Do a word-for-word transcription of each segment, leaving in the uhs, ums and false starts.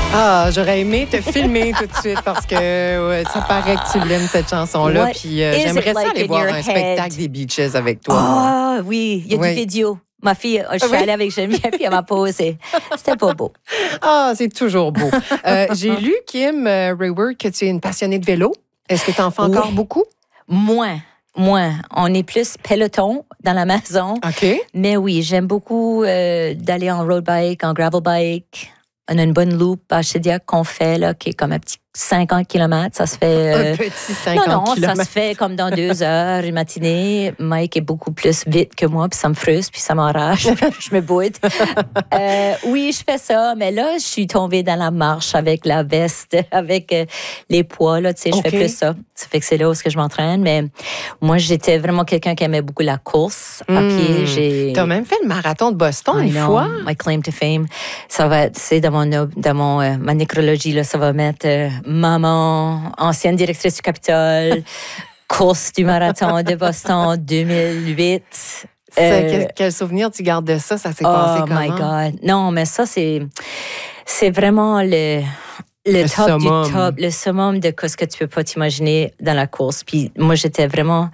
Ah, j'aurais aimé te filmer tout de suite parce que ouais, ça paraît que tu l'aimes, cette chanson-là. What Puis euh, is j'aimerais it ça like aller in voir your un head? spectacle des Beaches avec toi. Ah oui, il y a Oui. des vidéos. Ma fille, je suis Oui. allée avec Geneviève, puis elle m'a posé. C'était pas beau. Ah, c'est toujours beau. Euh, j'ai lu, Kim euh, Rayward, que tu es une passionnée de vélo. Est-ce que tu en fais encore Oui. beaucoup? Moins, moins. On est plus peloton dans la maison. OK. Mais oui, j'aime beaucoup euh, d'aller en road bike, en gravel bike. On a une bonne loop à Shediac qu'on fait, là, qui est comme un petit cinquante kilomètres. Ça se fait... Euh... Un petit cinquante Non, non, kilomètres. ça se fait comme dans deux heures, une matinée. Mike est beaucoup plus vite que moi, puis ça me frustre, puis ça m'enrage, puis je me boude. euh, oui, je fais ça, mais là, je suis tombée dans la marche avec la veste, avec euh, les poids, là, tu sais, je Okay. fais plus ça. Ça fait que c'est là où est-ce que je m'entraîne, mais moi, j'étais vraiment quelqu'un qui aimait beaucoup la course à Mm. pied. J'ai... Tu as même fait le marathon de Boston I une know, fois. my claim to fame. Ça va être, c'est dans mon, dans mon, euh, ma nécrologie, là, ça va mettre euh, maman, ancienne directrice du Capitole, course du marathon de Boston deux mille huit. C'est- Euh, quel, quel souvenir tu gardes de ça? Ça s'est oh passé comment? my God. Non, mais ça, c'est, c'est vraiment le, le, Le top summum. du top, le summum de ce que tu peux pas t'imaginer dans la course. Puis moi, j'étais vraiment...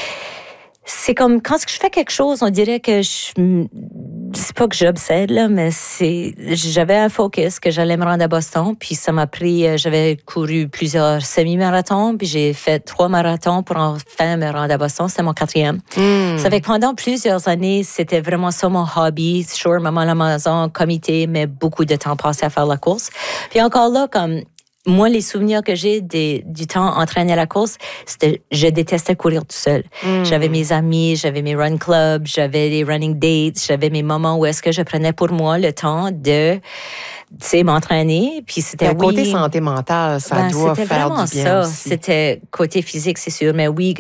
C'est comme quand je fais quelque chose, on dirait que je, c'est pas que j'obsède là, mais c'est, j'avais un focus que j'allais me rendre à Boston, puis ça m'a pris, j'avais couru plusieurs semi-marathons, puis j'ai fait trois marathons pour enfin me rendre à Boston. C'était mon quatrième. Mm. Ça fait que pendant plusieurs années, c'était vraiment ça mon hobby. Sure, maman à la maison, comité, mais beaucoup de temps passé à faire la course. Puis encore là, comme moi, les souvenirs que j'ai des, du temps entraîné à la course, c'était je détestais courir tout seul. Mm. J'avais mes amis, j'avais mes run clubs, j'avais les running dates, j'avais mes moments où est-ce que je prenais pour moi le temps de, tu sais, m'entraîner. Puis c'était Le côté oui, santé mentale, ça ben, doit c'était faire vraiment du bien ça. aussi. C'était côté physique, c'est sûr, mais oui,